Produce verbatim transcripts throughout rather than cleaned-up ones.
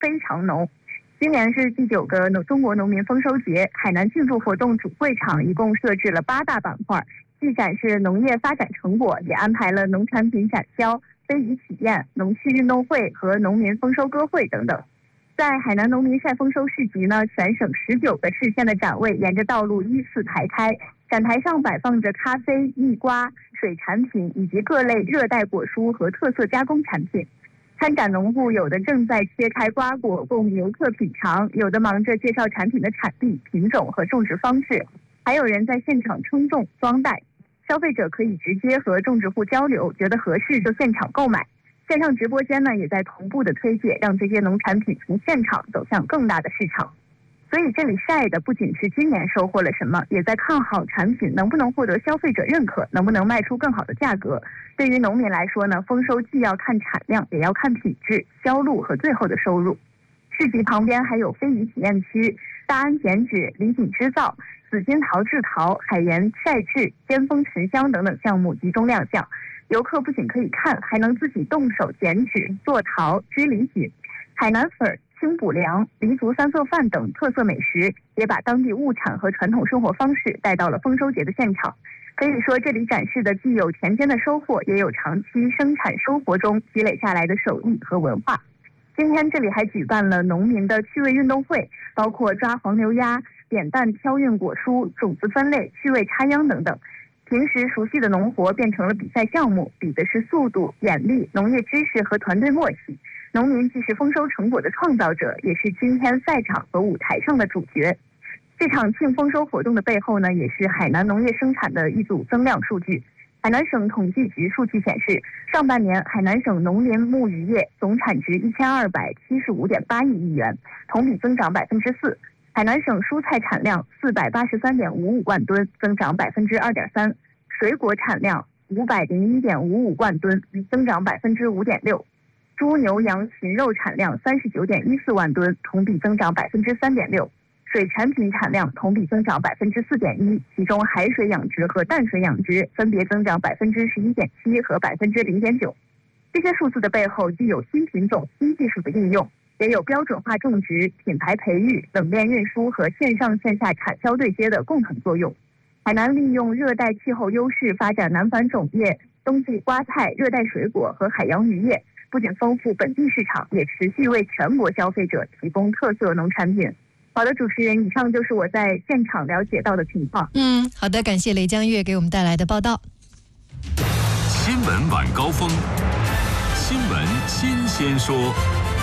非常浓。今年是第九个中国农民丰收节，海南庆祝活动主会场一共设置了八大板块，既展示农业发展成果，也安排了农产品展销、非遗体验、农趣运动会和农民丰收歌会等等。在海南农民晒丰收市集呢，全省十九个市县的展位沿着道路依次排开，展台上摆放着咖啡、蜜瓜、水产品以及各类热带果蔬和特色加工产品。参展农户有的正在切开瓜果供游客品尝，有的忙着介绍产品的产地、品种和种植方式，还有人在现场称重、装袋。消费者可以直接和种植户交流，觉得合适就现场购买。线上直播间呢，也在同步的推介，让这些农产品从现场走向更大的市场。所以这里晒的不仅是今年收获了什么，也在看好产品能不能获得消费者认可，能不能卖出更好的价格。对于农民来说呢，丰收既要看产量，也要看品质、销路和最后的收入。市集旁边还有非遗体验区、大安剪纸、礼锦织造、紫金陶制陶、海盐晒制、尖峰沉香等等项目集中亮相。游客不仅可以看，还能自己动手剪纸、做陶、织礼锦。海南粉、清补凉、黎族三色饭等特色美食，也把当地物产和传统生活方式带到了丰收节的现场。可以说，这里展示的既有田间的收获，也有长期生产生活中积累下来的手艺和文化。今天这里还举办了农民的趣味运动会，包括抓黄牛鸭、扁担挑运果蔬、种子分类、趣味插秧等等。平时熟悉的农活变成了比赛项目，比的是速度、眼力、农业知识和团队默契。农民既是丰收成果的创造者，也是今天赛场和舞台上的主角。这场庆丰收活动的背后呢，也是海南农业生产的一组增量数据。海南省统计局数据显示，上半年海南省农林牧渔业总产值一千二百七十五点八亿亿元，同比增长百分之四。海南省蔬菜产量四百八十三点五五万吨，增长百分之二点三；水果产量五百零一点五五万吨，增长百分之五点六；猪牛羊禽肉产量三十九点一四万吨，同比增长百分之三点六；水产品产量同比增长百分之四点一，其中海水养殖和淡水养殖分别增长百分之十一点七和百分之零点九。这些数字的背后，既有新品种、新技术的应用，也有标准化种植、品牌培育、冷链运输和线上线下产销对接的共同作用。海南利用热带气候优势发展南返种业、冬季瓜菜、热带水果和海洋渔业，不仅丰富本地市场，也持续为全国消费者提供特色农产品。好的，主持人，以上就是我在现场了解到的情况。 嗯，好的，感谢雷江月给我们带来的报道。 新闻晚高峰，新闻新鲜说。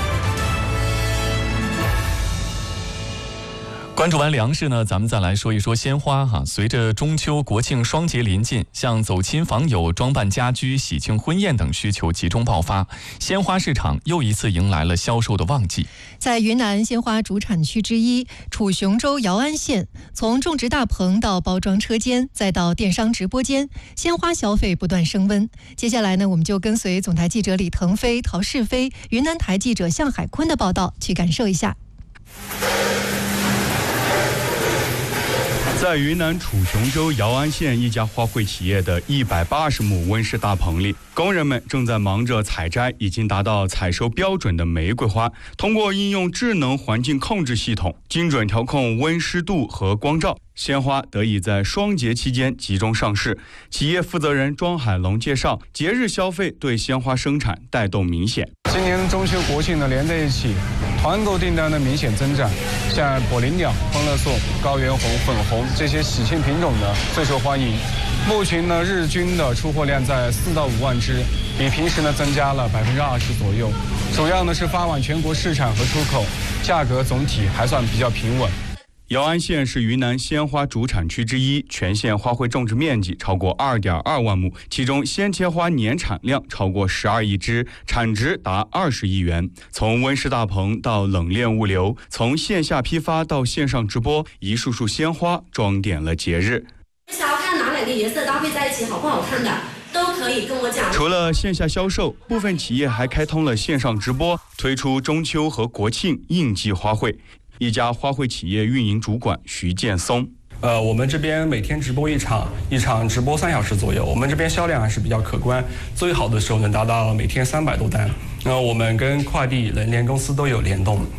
关注完粮食呢，咱们再来说一说鲜花哈。随着中秋、国庆双节临近，像走亲访友、装扮家居、喜庆婚宴等需求集中爆发，鲜花市场又一次迎来了销售的旺季。 在云南鲜花主产区之一楚雄州姚安县，从种植大棚到包装车间，再到电商直播间，鲜花消费不断升温。接下来呢，我们就跟随总台记者李腾飞、陶世飞、云南台记者向海坤的报道，去感受一下。 在云南楚雄州姚安县一家花卉企业的一百八十亩温室大棚里，工人们正在忙着采摘已经达到采收标准的玫瑰花。通过应用智能环境控制系统，精准调控温湿度和光照，鲜花得以在双节期间集中上市。企业负责人庄海龙介绍，节日消费对鲜花生产带动明显。 今年中秋国庆呢连在一起，团购订单的明显增长，像火灵鸟、欢乐颂、高原红、粉红这些喜庆品种呢最受欢迎。目前呢日均的出货量在四到五万只，比平时呢增加了百分之二十左右。主要呢是发往全国市场和出口，价格总体还算比较平稳。 姚安县是云南鲜花主产区之一，全县花卉种植面积超过 二点二万亩，其中鲜切花年产量超过十二亿只，产值达二十亿元。从温室大棚到冷链物流，从线下批发到线上直播，一束束鲜花装点了节日。 想要看哪两个颜色搭配在一起好不好看的，都可以跟我讲。 除了线下销售，部分企业还开通了线上直播，推出中秋和国庆应季花卉。一家花卉企业运营主管徐建松， 呃，我们这边每天直播一场，一场直播三小时左右，我们这边销量还是比较可观，最好的时候能达到每天三百多单。 那我们跟快递、人联公司都有联动。